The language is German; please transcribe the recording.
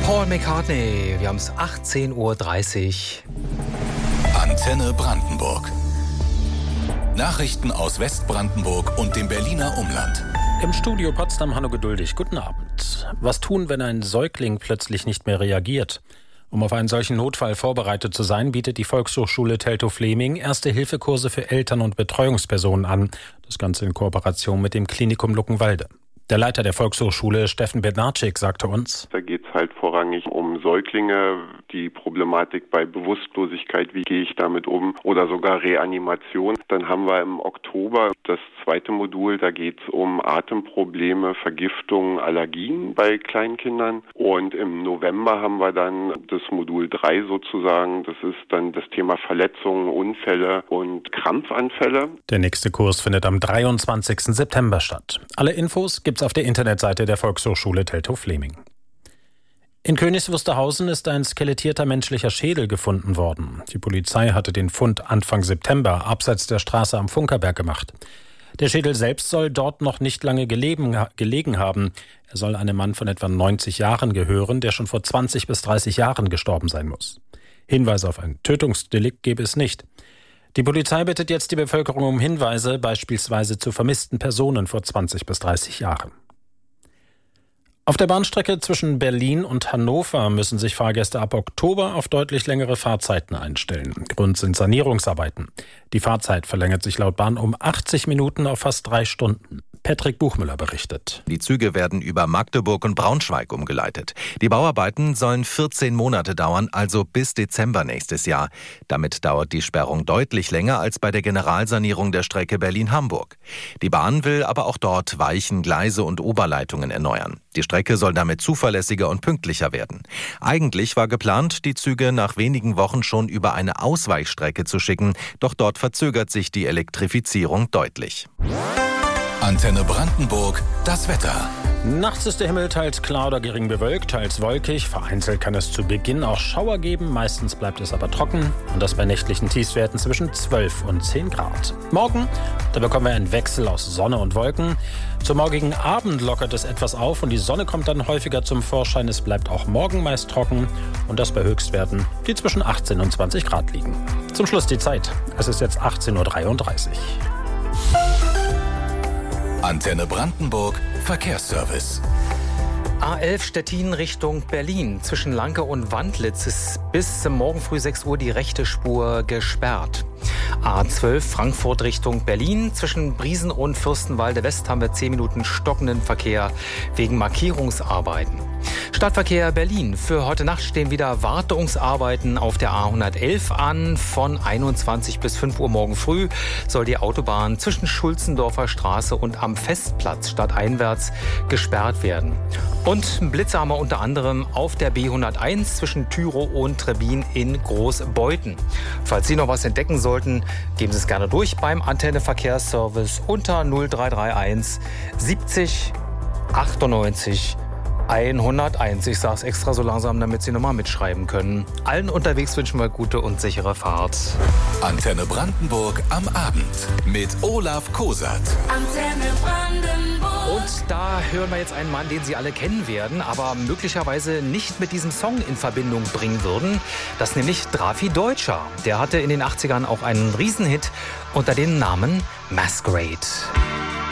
Paul McCartney, wir haben es 18:30 Uhr. Antenne Brandenburg. Nachrichten aus Westbrandenburg und dem Berliner Umland. Im Studio Potsdam Hanno Geduldig. Guten Abend. Was tun, wenn ein Säugling plötzlich nicht mehr reagiert? Um auf einen solchen Notfall vorbereitet zu sein, bietet die Volkshochschule Teltow-Fleming Erste-Hilfe-Kurse für Eltern und Betreuungspersonen an. Das Ganze in Kooperation mit dem Klinikum Luckenwalde. Der Leiter der Volkshochschule, Steffen Bednarczyk, sagte uns: Da geht es halt vorrangig um Säuglinge, die Problematik bei Bewusstlosigkeit, wie gehe ich damit um, oder sogar Reanimation. Dann haben wir im Oktober das zweite Modul, da geht es um Atemprobleme, Vergiftungen, Allergien bei Kleinkindern. Und im November haben wir dann das Modul 3 sozusagen, das ist dann das Thema Verletzungen, Unfälle und Krampfanfälle. Der nächste Kurs findet am 23. September statt. Alle Infos gibt's auf der Internetseite der Volkshochschule Teltow-Fleming. In Königs Wusterhausen ist ein skelettierter menschlicher Schädel gefunden worden. Die Polizei hatte den Fund Anfang September abseits der Straße am Funkerberg gemacht. Der Schädel selbst soll dort noch nicht lange gelegen haben. Er soll einem Mann von etwa 90 Jahren gehören, der schon vor 20 bis 30 Jahren gestorben sein muss. Hinweise auf ein Tötungsdelikt gäbe es nicht. Die Polizei bittet jetzt die Bevölkerung um Hinweise, beispielsweise zu vermissten Personen vor 20 bis 30 Jahren. Auf der Bahnstrecke zwischen Berlin und Hannover müssen sich Fahrgäste ab Oktober auf deutlich längere Fahrzeiten einstellen. Grund sind Sanierungsarbeiten. Die Fahrzeit verlängert sich laut Bahn um 80 Minuten auf fast 3 Stunden. Patrick Buchmüller berichtet. Die Züge werden über Magdeburg und Braunschweig umgeleitet. Die Bauarbeiten sollen 14 Monate dauern, also bis Dezember nächstes Jahr. Damit dauert die Sperrung deutlich länger als bei der Generalsanierung der Strecke Berlin-Hamburg. Die Bahn will aber auch dort Weichen, Gleise und Oberleitungen erneuern. Die Strecke soll damit zuverlässiger und pünktlicher werden. Eigentlich war geplant, die Züge nach wenigen Wochen schon über eine Ausweichstrecke zu schicken, doch dort verzögert sich die Elektrifizierung deutlich. Antenne Brandenburg, das Wetter. Nachts ist der Himmel teils klar oder gering bewölkt, teils wolkig. Vereinzelt kann es zu Beginn auch Schauer geben. Meistens bleibt es aber trocken. Und das bei nächtlichen Tiefstwerten zwischen 12 und 10 Grad. Morgen, da bekommen wir einen Wechsel aus Sonne und Wolken. Zum morgigen Abend lockert es etwas auf und die Sonne kommt dann häufiger zum Vorschein. Es bleibt auch morgen meist trocken. Und das bei Höchstwerten, die zwischen 18 und 20 Grad liegen. Zum Schluss die Zeit. Es ist jetzt 18:33 Uhr. Antenne Brandenburg, Verkehrsservice. A11 Stettin Richtung Berlin. Zwischen Lanke und Wandlitz ist bis morgen früh 6 Uhr die rechte Spur gesperrt. A12 Frankfurt Richtung Berlin. Zwischen Briesen und Fürstenwalde West haben wir 10 Minuten stockenden Verkehr wegen Markierungsarbeiten. Stadtverkehr Berlin. Für heute Nacht stehen wieder Wartungsarbeiten auf der A111 an. Von 21 bis 5 Uhr morgen früh soll die Autobahn zwischen Schulzendorfer Straße und am Festplatz stadteinwärts gesperrt werden. Und Blitze haben wir unter anderem auf der B101 zwischen Tyrow und Trebbin in Großbeuthen. Falls Sie noch was entdecken sollten, geben Sie es gerne durch beim Antenne Verkehrsservice unter 0331 70 98 101. Ich sage es extra so langsam, damit Sie nochmal mitschreiben können. Allen unterwegs wünschen wir gute und sichere Fahrt. Antenne Brandenburg am Abend mit Olaf Kosat. Antenne Brandenburg. Und da hören wir jetzt einen Mann, den Sie alle kennen werden, aber möglicherweise nicht mit diesem Song in Verbindung bringen würden. Das ist nämlich Drafi Deutscher. Der hatte in den 80ern auch einen Riesenhit unter dem Namen Masquerade.